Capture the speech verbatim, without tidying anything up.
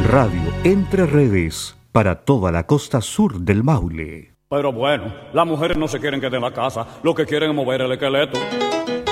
Radio Entre Redes, para toda la costa sur del Maule. Pero bueno, las mujeres no se quieren quedar en la casa, lo que quieren es mover el esqueleto.